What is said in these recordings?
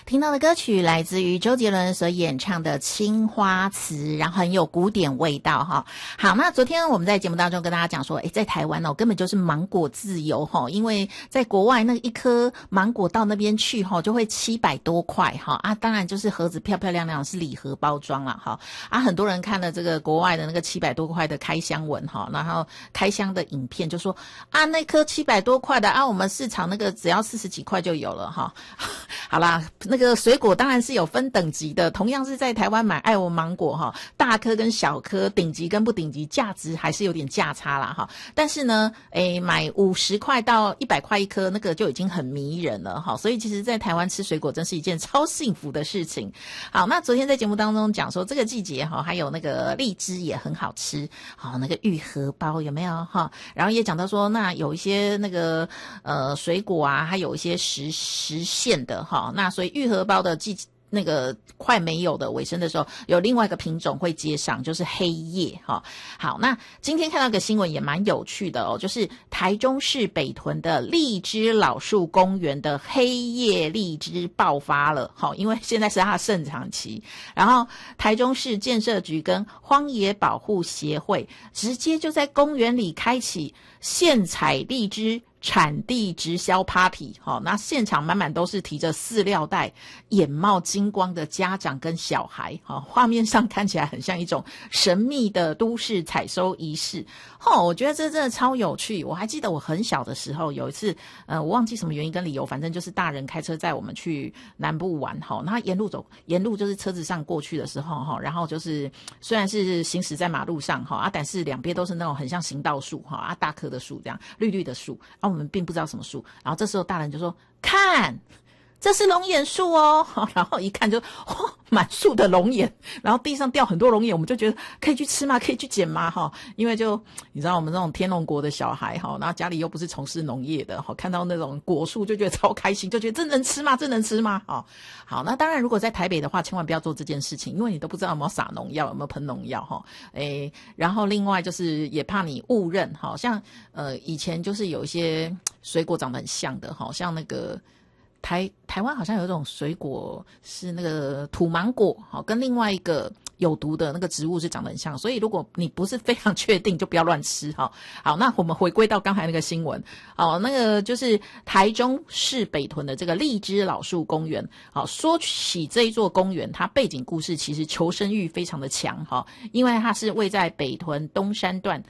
听到的歌曲来自于周杰伦所演唱的《青花瓷》，然后很有古典味道哈。好，那昨天我们在节目当中跟大家讲说，在台湾根本就是芒果自由哈，因为在国外那一颗芒果到那边去哈，就会700多块哈啊，当然就是盒子漂漂亮亮是礼盒包装啦哈啊，很多人看了这个国外的那个700多块的开箱文哈，然后开箱的影片就说啊，那颗700多块的啊，我们市场那个只要40几块就有了哈。好啦，那个水果当然是有分等级的，同样是在台湾买爱文芒果哈，大颗跟小颗，顶级跟不顶级，价值还是有点价差啦哈。但是呢，买50块到100块一颗，那个就已经很迷人了哈。所以其实在台湾吃水果真是一件超幸福的事情。好，那昨天在节目当中讲说这个季节哈，还有那个荔枝也很好吃，好，那个玉荷包有没有哈？然后也讲到说，那有一些那个水果啊，还有一些实现的哈。那所以玉荷包的那个快没有的尾声的时候，有另外一个品种会接上，就是黑叶哈。好，那今天看到一个新闻也蛮有趣的就是台中市北屯的荔枝老树公园的黑叶荔枝爆发了哈，因为现在是它的盛产期，然后台中市建设局跟荒野保护协会直接就在公园里开启现采荔枝产地直销 party 那现场满满都是提着饲料袋眼冒金光的家长跟小孩画面上看起来很像一种神秘的都市采收仪式我觉得这真的超有趣。我还记得我很小的时候有一次我忘记什么原因跟理由，反正就是大人开车载我们去南部玩那沿路就是车子上过去的时候然后就是虽然是行驶在马路上但是两边都是那种很像行道树大棵的树这样绿绿的树我们并不知道什么树，然后这时候大人就说看这是龙眼树然后一看就满树的龙眼，然后地上掉很多龙眼，我们就觉得可以去吃吗？可以去捡吗？因为就你知道我们这种天龙国的小孩然后家里又不是从事农业的看到那种果树就觉得超开心，就觉得这能吃吗？这能吃吗？好，那当然如果在台北的话千万不要做这件事情，因为你都不知道有没有撒农药，有没有喷农药然后另外就是也怕你误认像以前就是有一些水果长得很像的像那个台湾好像有一种水果是那个土芒果跟另外一个有毒的那个植物是长得很像，所以如果你不是非常确定就不要乱吃好，那我们回归到刚才那个新闻那个就是台中市北屯的这个荔枝老树公园说起这一座公园，它背景故事其实求生欲非常的强因为它是位在北屯东山段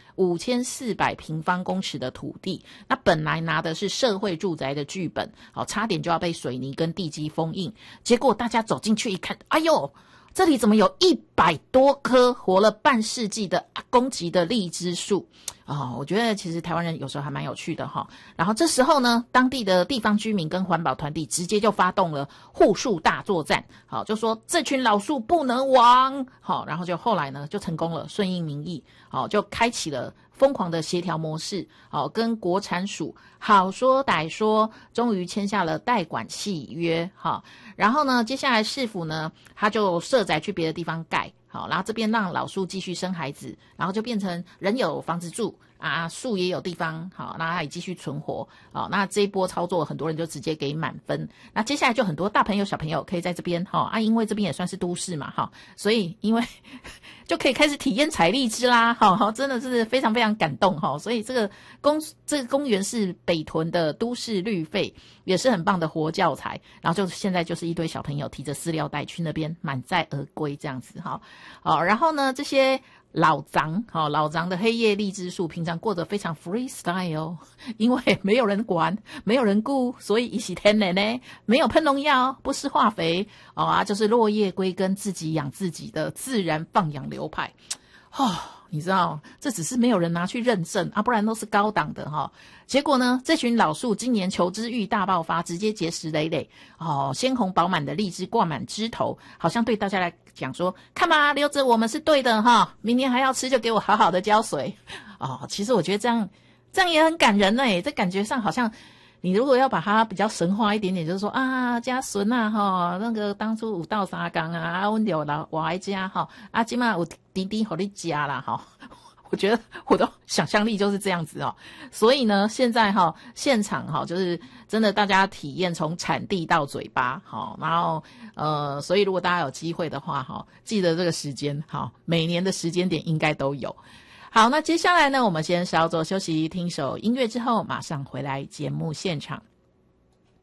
5400平方公尺的土地，那本来拿的是社会住宅的剧本差点就要被水泥跟地基封印，结果大家走进去一看，哎呦这里怎么有100多棵活了半世纪的公级的荔枝树我觉得其实台湾人有时候还蛮有趣的然后这时候呢，当地的地方居民跟环保团体直接就发动了护树大作战就说这群老树不能亡然后就后来呢就成功了，顺应民意就开启了疯狂的协调模式跟国产署好说歹说终于签下了代管契约然后呢接下来市府呢他就设宅去别的地方盖然后这边让老树继续生孩子，然后就变成人有房子住树也有地方那它也继续存活那这一波操作很多人就直接给满分，那接下来就很多大朋友小朋友可以在这边因为这边也算是都市嘛所以因为就可以开始体验采荔枝啦真的是非常非常感动所以这个公园是北屯的都市绿肺，也是很棒的活教材，然后就现在就是一堆小朋友提着饲料袋去那边满载而归这样子然后呢这些老长的黑叶荔枝树平常过得非常 freestyle 因为没有人管没有人顾，所以一起天然呢没有喷农药不施化肥就是落叶归根自己养自己的自然放养流派你知道这只是没有人拿去认证不然都是高档的结果呢这群老树今年求知欲大爆发，直接结实累累鲜红饱满的荔枝挂满枝头，好像对大家来讲说看吧留着我们是对的明年还要吃就给我好好的浇水其实我觉得这样也很感人这感觉上好像你如果要把它比较神化一点点，就是说家孙那个当初有斗相共我们就老活在家现在有弟弟给你吃啦我觉得我的想象力就是这样子哦。所以呢，现在现场就是真的大家体验从产地到嘴巴然后所以如果大家有机会的话记得这个时间每年的时间点应该都有。好，那接下来呢，我们先稍作休息，听首音乐之后马上回来节目现场。